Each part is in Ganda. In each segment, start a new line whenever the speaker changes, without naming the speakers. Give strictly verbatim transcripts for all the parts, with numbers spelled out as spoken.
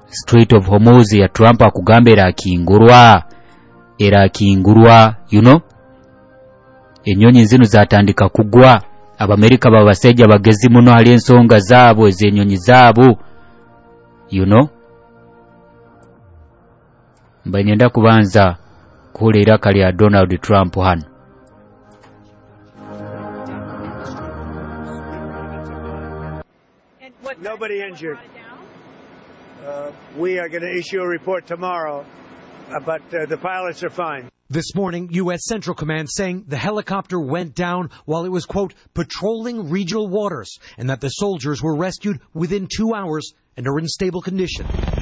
Strait of Hormuz ya Trump akugamba era akingurwa era akingurwa you know enyonyi zino zatandika kugwa Abamerika babasejja bagezi muno hali ensonga zaabo ezenyonyi zaabo you know mbayenda kubanza kuleera kali ya Donald Trump hano.
Nobody injured. Uh, we are going to issue a report tomorrow, uh, but uh, the pilots are fine.
This morning, U S Central Command saying the helicopter went down while it was, quote, patrolling regional waters, and that the soldiers were rescued within two hours and are in stable condition.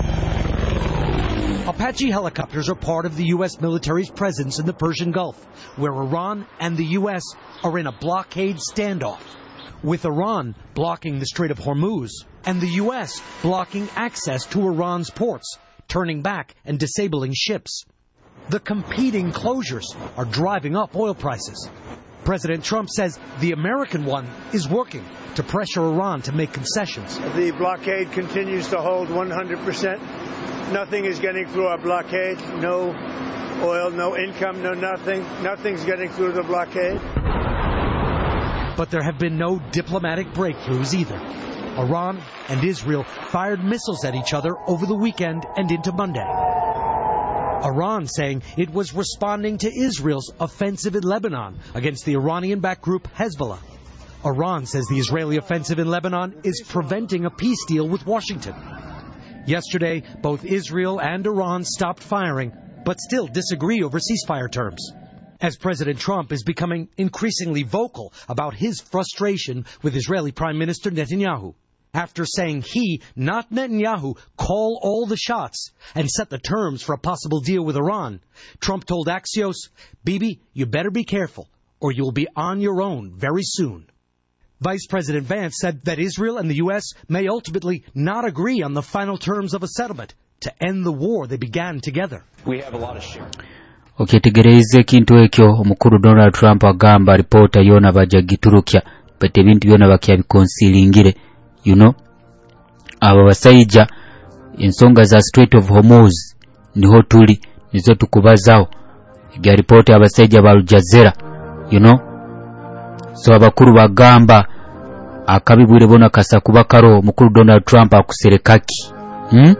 Apache helicopters are part of the U S military's presence in the Persian Gulf, where Iran and the U S are in a blockade standoff, with Iran blocking the Strait of Hormuz and the U S blocking access to Iran's ports, turning back and disabling ships. The competing closures are driving up oil prices. President Trump says the American one is working to pressure Iran to make concessions.
The blockade continues to hold one hundred percent. Nothing is getting through our blockade. No oil, no income, no nothing. Nothing's getting through the blockade.
But there have been no diplomatic breakthroughs either. Iran and Israel fired missiles at each other over the weekend and into Monday. Iran saying it was responding to Israel's offensive in Lebanon against the Iranian-backed group Hezbollah. Iran says the Israeli offensive in Lebanon is preventing a peace deal with Washington. Yesterday, both Israel and Iran stopped firing, but still disagree over ceasefire terms, as President Trump is becoming increasingly vocal about his frustration with Israeli Prime Minister Netanyahu, after saying he, not Netanyahu, call all the shots and set the terms for a possible deal with Iran. Trump told Axios, Bibi, you better be careful, or you'll be on your own very soon. Vice President Vance said that Israel and the U S may ultimately not agree on the final terms of a settlement to end the war they began together.
We have a lot of share.
Okay, tegereze kintu ekyo omukuru Donald Trump agamba reporter yona bajagiturukya bete bintu byona bakyabikonsilingire you know aba basayija ensonga za Strait of Hormuz niho tuli nizo tukubazaho ya reporter abasayija ba Al Jazeera you know so abakuru bagamba akabibwire bona kasa kuba karo omukuru Donald Trump akuserekaki hmm?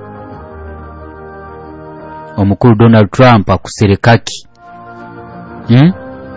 Omukuru Donald Trump akuserekaki hmm?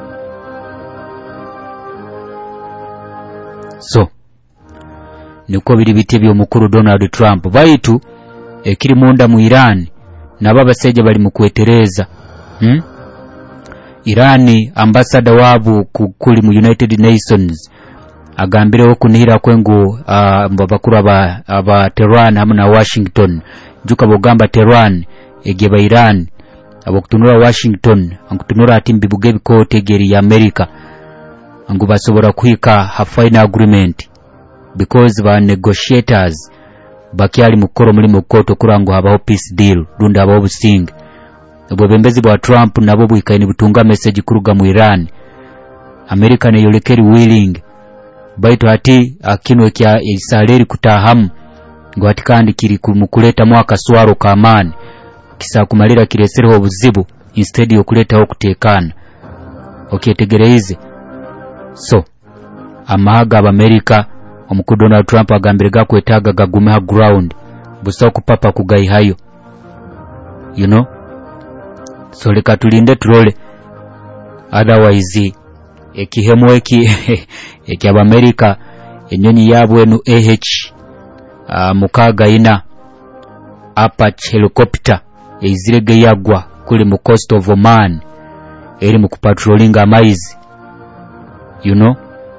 So niko biri bitebyo omukuru Donald Trump baitu ekiri munda mu Iran nabo abasajja bali mu kwetereza hmm? Irani ambassador wabu kuli mu United Nations agambirewo kunihira kwengu uh, bakuru aba, aba Tehran hamwe na Washington juka bogamba Tehran egeba Iran abokutunura Washington ankutunura ati mbibuge bikote geri ya America angu basobora kuhika ha final agreement because ba negotiators bakyali mukoro muri mukoto kurango habaho peace deal runda abo businga abo bembezi bwa Trump nabo bwikaini butunga message kuruga mu Iran America ne yolekeri willing baito ati akinwe kya isaleri kutahamu ngo atikandi kiri kumukuleta mwaka swaro kamani kisa kumalira kiresereho obuzibu instead yokuleta okutekana okay tegereze so amahaga aba America omukuru Donald Trump agambire gakwetaga gagume ha ground buso kupapa kugai hayo you know so leka tulinde turole otherwise ekihemo eki eki aba America enyonyi yabwe nu A H uh, mukaga ina Apache helicopter eizirege yagwa kuli mu coast of Oman eri mu kupatrollinga amaizi you know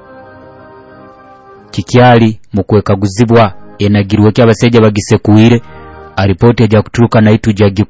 kikyali mu kwekaguzibwa enagirwe kyabasajja bagise kuwire a report eja kuturuka na itu